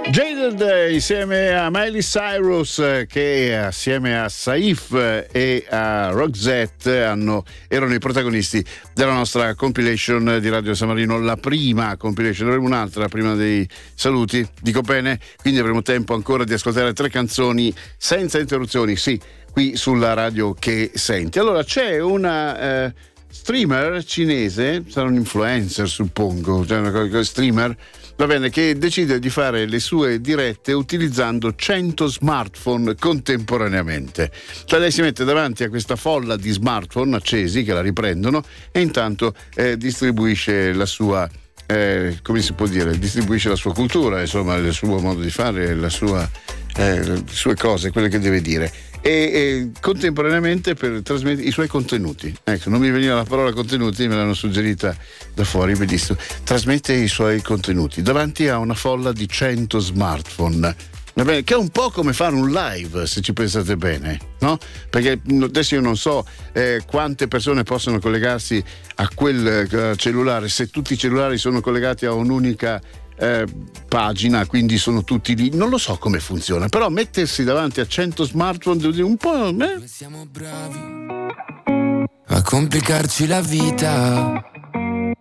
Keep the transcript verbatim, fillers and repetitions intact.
Jaded insieme a Miley Cyrus, che assieme a Saif e a Roxette hanno, erano i protagonisti della nostra compilation di Radio San Marino, la prima compilation. Avremo un'altra prima dei saluti, dico bene, quindi avremo tempo ancora di ascoltare tre canzoni senza interruzioni, sì, qui sulla radio che senti. Allora c'è una eh, streamer cinese, sarà un influencer suppongo, cioè una streamer, va bene, che decide di fare le sue dirette utilizzando cento smartphone contemporaneamente. Cioè lei si mette davanti a questa folla di smartphone accesi che la riprendono e intanto eh, distribuisce la sua eh, come si può dire, distribuisce la sua cultura, insomma il suo modo di fare, la sua, eh, le sue cose, quelle che deve dire. E, e contemporaneamente per trasmettere i suoi contenuti. Ecco, non mi veniva la parola contenuti, me l'hanno suggerita da fuori, benissimo. Trasmette i suoi contenuti davanti a una folla di cento smartphone, che è un po' come fare un live, se ci pensate bene, no? Perché adesso io non so eh, quante persone possono collegarsi a quel uh, cellulare, se tutti i cellulari sono collegati a un'unica Eh, pagina, quindi sono tutti lì, non lo so come funziona, però mettersi davanti a cento smartphone devo dire un po'. Eh? Siamo bravi a complicarci la vita,